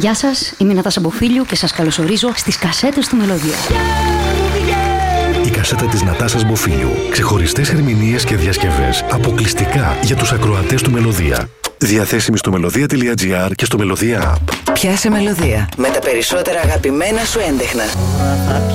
Γεια σας, είμαι η Νατάσα Μποφίλιου και σας καλωσορίζω στις κασέτες του Μελωδία. Η κασέτα της Νατάσας Μποφίλιου. Ξεχωριστές ερμηνείες και διασκευές αποκλειστικά για τους ακροατές του Μελωδία. Διαθέσιμη στο melodia.gr και στο Μελωδία App. Πιάσε Μελωδία με τα περισσότερα αγαπημένα σου έντεχνα.